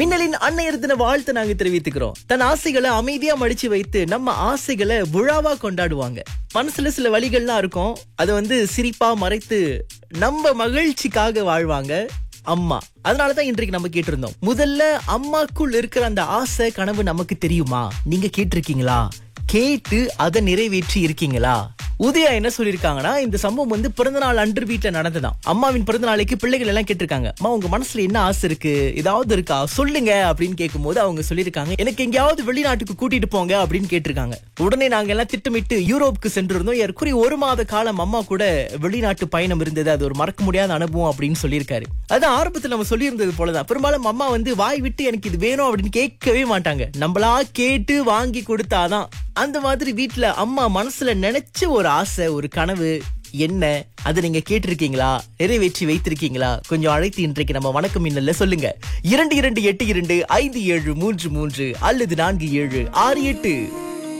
மின்னலின் அன்னையர் தின வாழ்த்து நாங்க தெரிவித்துக்கிறோம். தன் ஆசைகளை அமைதியா மடிச்சு வைத்து நம்ம ஆசைகளை விழாவா கொண்டாடுவாங்க. மனசுல சில வழிகள்லாம் இருக்கும், அது சிரிப்பா மறைத்து நம்ம மகிழ்ச்சிக்காக வாழ்வாங்க அம்மா. அதனாலதான் இன்றைக்கு நம்ம கேட்டிருந்தோம், முதல்ல அம்மாக்குள் இருக்கிற அந்த ஆசை கனவு நமக்கு தெரியுமா? நீங்க கேட்டிருக்கீங்களா? கேட்டு அதை நிறைவேற்றி இருக்கீங்களா? உதயா என்ன சொல்லிருக்காங்கன்னா, இந்த சம்பவம் பிறந்தநாள் அன்று வீட்டுல நடந்ததாம். அம்மாவின் பிறந்த நாளைக்கு பிள்ளைகள் எல்லாம் கேட்டிருக்காங்க, அம்மா உங்க மனசுல என்ன ஆசை இருக்கு, ஏதாவது இருக்கா சொல்லுங்க அப்படின்னு கேட்கும் போது அவங்க சொல்லிருக்காங்க, எனக்கு எங்கேயாவது வெளிநாட்டுக்கு கூட்டிட்டு போங்க அப்படின்னு கேட்டிருக்காங்க. உடனே நாங்க எல்லாம் திட்டமிட்டு யூரோப்புக்கு சென்றிருந்தோம். ஏற்குறைய 1 மாத காலம் அம்மா கூட வெளிநாட்டு பயணம் இருந்தது. அது ஒரு மறக்க முடியாத அனுபவம் அப்படின்னு சொல்லியிருக்காரு. அதான் ஆரம்பத்துல நம்ம சொல்லியிருந்தது போலதான், பெரும்பாலும் அம்மா வாய் விட்டு எனக்கு இது வேணும் அப்படின்னு கேட்கவே மாட்டாங்க. நம்மளா கேட்டு வாங்கி கொடுத்தாதான். அந்த மாதிரி வீட்டுல அம்மா மனசுல நினைச்ச ஒரு ஆசை, ஒரு கனவு என்ன, அது நீங்க கேட்டிருக்கீங்களா? நிறைவேற்றி வைத்திருக்கீங்களா? கொஞ்சம் அழைத்து இன்றைக்கு நம்ம வணக்கம் மின்னல்ல சொல்லுங்க. 22825733 அல்லது 4768.